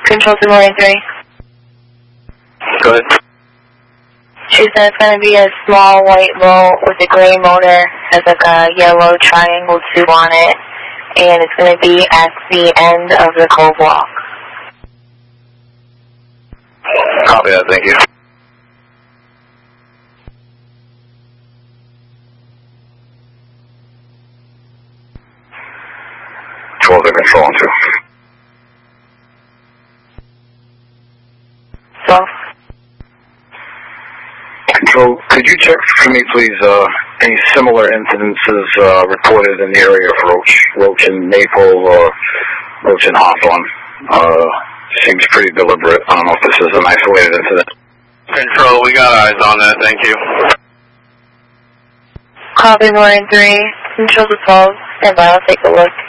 Control to Marine 3. Go ahead. She said it's going to be a small white boat with a gray motor, has like a yellow triangle tube on it, and it's going to be at the end of the cove walk. Copy that, thank you. Control to Control on 2. So? Control, could you check for me, please, any similar incidences reported in the area of Roach and Maple, or Roach and Hawthorne? Seems pretty deliberate. I don't know if this is an isolated incident. Control, we got eyes on that, thank you. Copy Marine 3. Control to 12. Stand by, I'll take a look.